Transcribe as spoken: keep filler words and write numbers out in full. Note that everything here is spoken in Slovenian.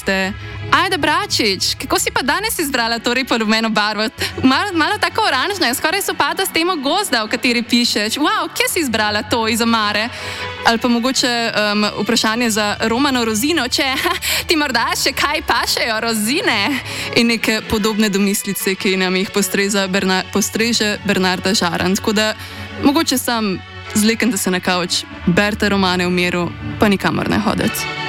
ste. Ajda Bračič, kako si pa danes izbrala to repo rumeno barvo? Malo, malo tako oranžna, skoraj sopada s temo gozda, o kateri pišeš. Wow, kje si izbrala to iz omare? Ali pa mogoče um, vprašanje za Romano Rozino, če ha, ti morda še kaj pašejo rozine in neke podobne domislice, ki nam jih Berna, postreže Bernarda Žaran. Tako da mogoče sam zleknite se na kavč, berite romane v miru, pa nikamor ne hodite.